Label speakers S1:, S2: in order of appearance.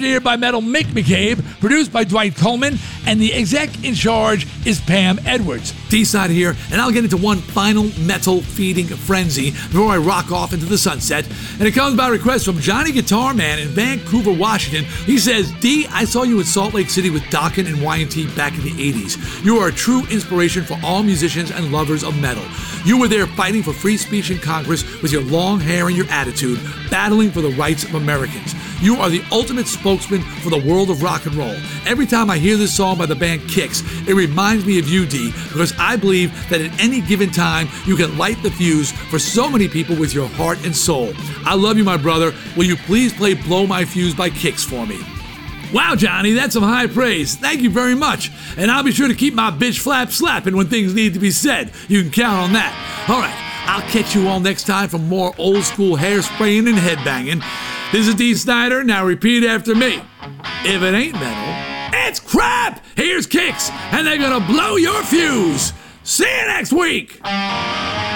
S1: engineered by Metal Mick McCabe, produced by Dwight Coleman, and the exec in charge is Pam Edwards.
S2: D-Side here, and I'll get into one final metal-feeding frenzy before I rock off into the sunset. And it comes by request from Johnny Guitar Man in Vancouver, Washington. He says, D, I saw you in Salt Lake City with Dokken and Y&T back in the 80s. You are a true inspiration for all musicians and lovers of metal. You were there fighting for free speech in Congress with your long hair and your attitude, battling for the rights of Americans. You are the ultimate spokesman for the world of rock and roll. Every time I hear this song by the band Kix, it reminds me of you, D, because I believe that at any given time, you can light the fuse for so many people with your heart and soul. I love you, my brother. Will you please play Blow My Fuse by Kix for me? Wow, Johnny, that's some high praise. Thank you very much. And I'll be sure to keep my bitch flap slapping when things need to be said. You can count on that. All right, I'll catch you all next time for more old school hairspraying and headbanging. This is D. Snyder. Now repeat after me. If it ain't metal, it's crap. Here's Kix, and they're gonna blow your fuse. See you next week.